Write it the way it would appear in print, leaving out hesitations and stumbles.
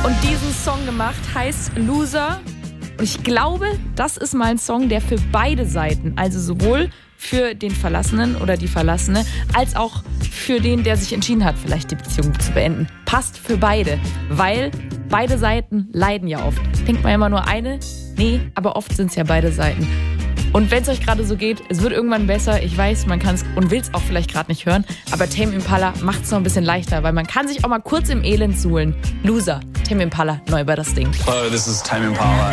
Und diesen Song gemacht heißt Loser. Und ich glaube, das ist mal ein Song, der für beide Seiten, also sowohl für den Verlassenen oder die Verlassene, als auch für den, der sich entschieden hat, vielleicht die Beziehung zu beenden, passt für beide. Weil beide Seiten leiden ja oft. Denkt man ja immer nur eine? Nee, aber oft sind es ja beide Seiten. Und wenn es euch gerade so geht, es wird irgendwann besser. Ich weiß, man kann es und will es auch vielleicht gerade nicht hören. Aber Tame Impala macht es noch ein bisschen leichter, weil man kann sich auch mal kurz im Elend suhlen. Loser, Tame Impala, neu bei das Ding. Hello, this is Tame Impala